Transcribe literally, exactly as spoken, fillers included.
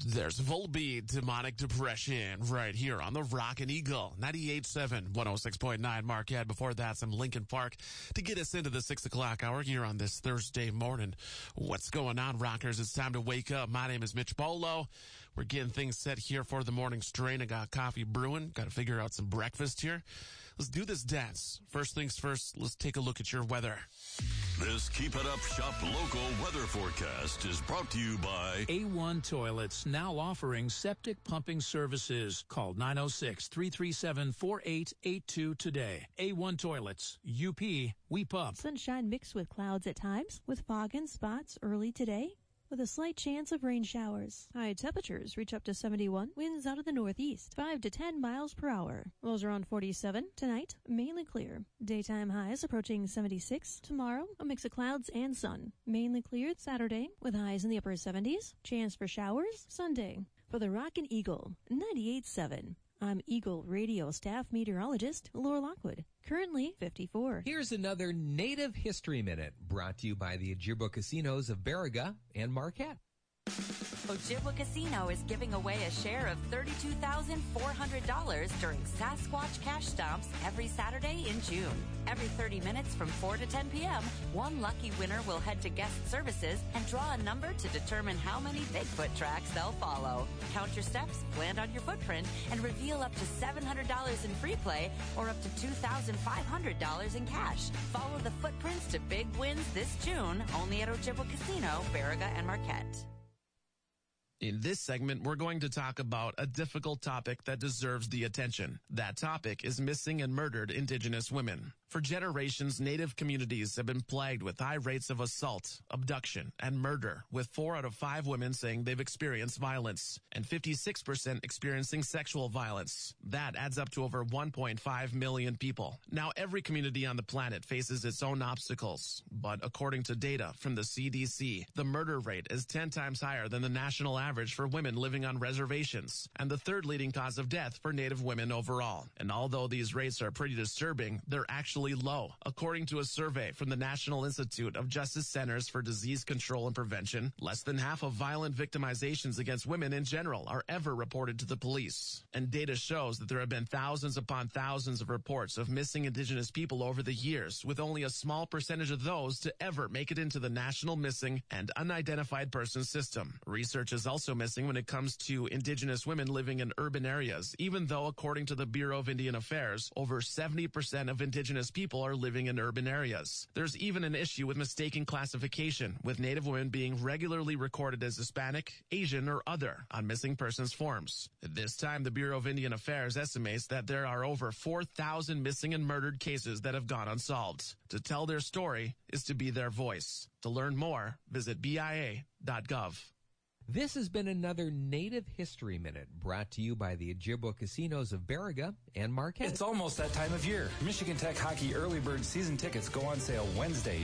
There's Volbeat, Demonic Depression, right here on the Rockin' Eagle, ninety-eight point seven, one oh six point nine Marquette. Before that, some Linkin Park to get us into the six o'clock hour here on this Thursday morning. What's going on, rockers? It's time to wake up. My name is Mitch Bolo. We're getting things set here for the morning strain. I got coffee brewing. Got to figure out some breakfast here. Let's do this dance. First things first, let's take a look at your weather. This Keep It Up Shop local weather forecast is brought to you by A one Toilets, now offering septic pumping services. Call nine oh six, three three seven, four eight eight two today. A one Toilets, U P, we pump. Sunshine mixed with clouds at times, with fog and spots early today, with a slight chance of rain showers. High temperatures reach up to seventy-one. Winds out of the northeast, five to ten miles per hour. Lows around forty-seven. Tonight, mainly clear. Daytime highs approaching seventy-six. Tomorrow, a mix of clouds and sun. Mainly clear Saturday, with highs in the upper seventies. Chance for showers Sunday. For the Rockin' Eagle, ninety-eight point seven. I'm Eagle Radio staff meteorologist Laura Lockwood. Currently fifty-four. Here's another Native History Minute brought to you by the Ojibwa Casinos of Baraga and Marquette. Ojibwa Casino is giving away a share of thirty-two thousand four hundred dollars during Sasquatch Cash Stomps every Saturday in June. Every thirty minutes from four to ten p.m., one lucky winner will head to guest services and draw a number to determine how many Bigfoot tracks they'll follow. Count your steps, land on your footprint, and reveal up to seven hundred dollars in free play or up to two thousand five hundred dollars in cash. Follow the footprints to big wins this June, only at Ojibwa Casino, Baraga, and Marquette. In this segment, we're going to talk about a difficult topic that deserves the attention. That topic is missing and murdered Indigenous women. For generations, Native communities have been plagued with high rates of assault, abduction, and murder, with four out of five women saying they've experienced violence, and fifty-six percent experiencing sexual violence. That adds up to over one point five million people. Now, every community on the planet faces its own obstacles, but according to data from the C D C, the murder rate is ten times higher than the national average for women living on reservations, and the third leading cause of death for Native women overall. And although these rates are pretty disturbing, they're actually low. According to a survey from the National Institute of Justice Centers for Disease Control and Prevention, less than half of violent victimizations against women in general are ever reported to the police. And data shows that there have been thousands upon thousands of reports of missing Indigenous people over the years, with only a small percentage of those to ever make it into the National Missing and Unidentified Persons System. Research is also missing when it comes to Indigenous women living in urban areas, even though, according to the Bureau of Indian Affairs, over seventy percent of Indigenous people are living in urban areas. There's even an issue with mistaken classification, with Native women being regularly recorded as Hispanic, Asian, or other on missing persons forms. At this time, the Bureau of Indian Affairs estimates that there are over four thousand missing and murdered cases that have gone unsolved. To tell their story is to be their voice. To learn more, visit B I A dot gov. This has been another Native History Minute brought to you by the Ojibwa Casinos of Baraga and Marquette. It's almost that time of year. Michigan Tech Hockey Early Bird season tickets go on sale Wednesday,